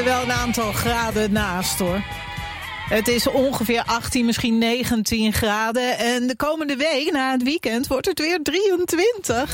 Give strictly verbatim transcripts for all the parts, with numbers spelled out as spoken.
Wel een aantal graden naast, hoor. Het is ongeveer achttien, misschien negentien graden. En de komende week, na het weekend, wordt het weer drieëntwintig.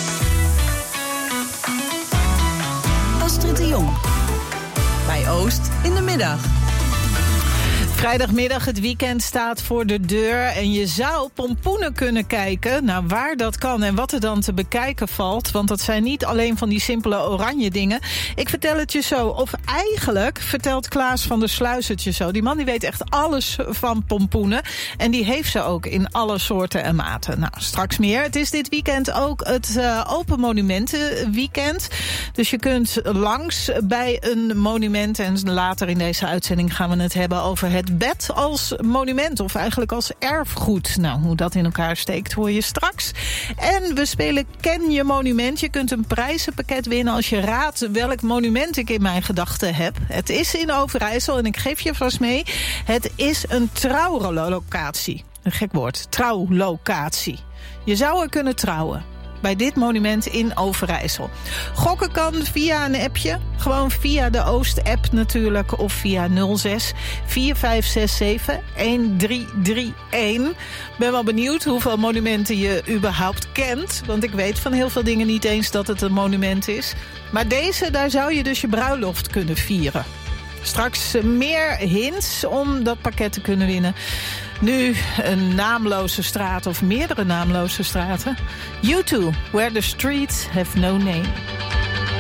Astrid de Jong. Bij Oost in de middag. Vrijdagmiddag, het weekend staat voor de deur en je zou pompoenen kunnen kijken. Nou, waar dat kan en wat er dan te bekijken valt. Want dat zijn niet alleen van die simpele oranje dingen. Ik vertel het je zo. Of eigenlijk vertelt Klaas van der Sluis het je zo. Die man die weet echt alles van pompoenen. En die heeft ze ook in alle soorten en maten. Nou, straks meer. Het is dit weekend ook het uh, Open Monumentenweekend. Dus je kunt langs bij een monument. En later in deze uitzending gaan we het hebben over het Het bed als monument of eigenlijk als erfgoed. Nou, hoe dat in elkaar steekt hoor je straks. En we spelen Ken je monument. Je kunt een prijzenpakket winnen als je raadt welk monument ik in mijn gedachten heb. Het is in Overijssel en ik geef je vast mee. Het is een trouwlocatie. Een gek woord. Trouwlocatie. Je zou er kunnen trouwen bij dit monument in Overijssel. Gokken kan via een appje. Gewoon via de Oost-app natuurlijk. Of via nul zes vier vijf zes zeven een drie drie een. Ben wel benieuwd hoeveel monumenten je überhaupt kent. Want ik weet van heel veel dingen niet eens dat het een monument is. Maar deze, daar zou je dus je bruiloft kunnen vieren. Straks meer hints om dat pakket te kunnen winnen. Nu een naamloze straat of meerdere naamloze straten. U twee, Where the Streets Have No Name.